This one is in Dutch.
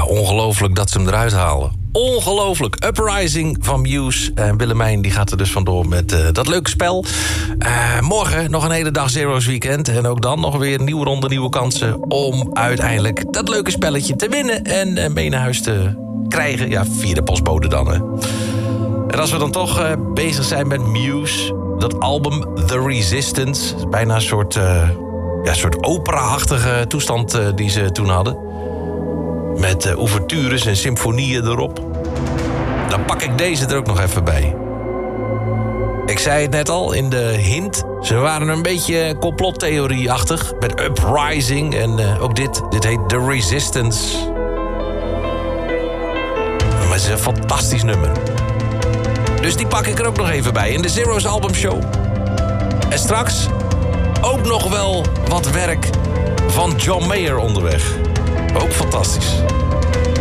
Ja, ongelooflijk dat ze hem eruit halen. Ongelooflijk. Uprising van Muse. En Willemijn die gaat er dus vandoor met dat leuke spel. Morgen nog een hele dag Zero's Weekend. En ook dan nog weer een nieuwe ronde, nieuwe kansen... om uiteindelijk dat leuke spelletje te winnen... en mee naar huis te krijgen. Ja, via de postbode dan, hè. En als we dan toch bezig zijn met Muse... dat album The Resistance... bijna een soort opera-achtige toestand die ze toen hadden... met ouvertures en symfonieën erop. Dan pak ik deze er ook nog even bij. Ik zei het net al in de hint. Ze waren een beetje complottheorie-achtig. Met Uprising en ook dit heet The Resistance. Maar het is een fantastisch nummer. Dus die pak ik er ook nog even bij in de Zero's albumshow. En straks ook nog wel wat werk van John Mayer onderweg. Ook fantastisch.